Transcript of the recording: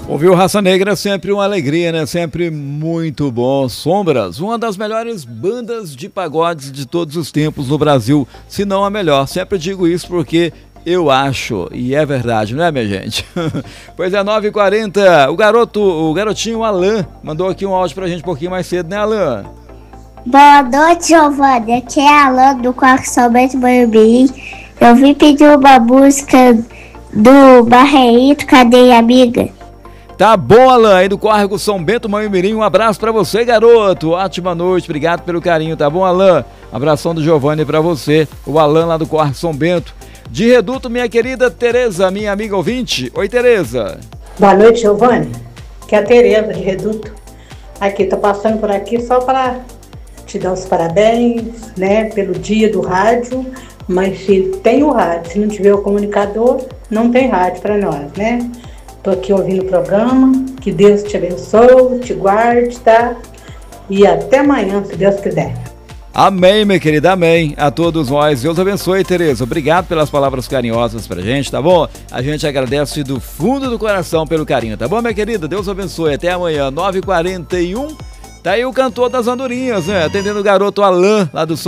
Ouvir o Raça Negra é sempre uma alegria, né? Sempre muito bom. Sombras, uma das melhores bandas de pagodes de todos os tempos no Brasil, se não a melhor. Sempre digo isso porque eu acho, e é verdade, não é, minha gente? Pois é, 9h40, o garotinho Alan, mandou aqui um áudio pra gente um pouquinho mais cedo, né, Alan? Boa noite, Giovanni. Aqui é Alan do Quarto São Bento Morumbi. Eu vim pedir uma música do Barreito, Cadê Amiga? Tá bom, Alan, aí do Córrego São Bento, Manhumirim, um abraço pra você, garoto. Ótima noite, obrigado pelo carinho, tá bom, Alan? Abração do Giovanni pra você, o Alan lá do Córrego São Bento. De Reduto, minha querida Tereza, minha amiga ouvinte. Oi, Tereza. Boa noite, Giovanni. Que é a Tereza de Reduto. Aqui, tô passando por aqui só para te dar os parabéns, né, pelo dia do rádio. Mas se tem o rádio, se não tiver o comunicador, não tem rádio para nós, né? Tô aqui ouvindo o programa, que Deus te abençoe, te guarde, tá? E até amanhã, se Deus quiser. Amém, minha querida, amém. A todos nós, Deus abençoe, Tereza. Obrigado pelas palavras carinhosas pra gente, tá bom? A gente agradece do fundo do coração pelo carinho, tá bom, minha querida? Deus abençoe. Até amanhã, 9h41. Tá aí o cantor das andorinhas, né? Atendendo o garoto Alan, lá do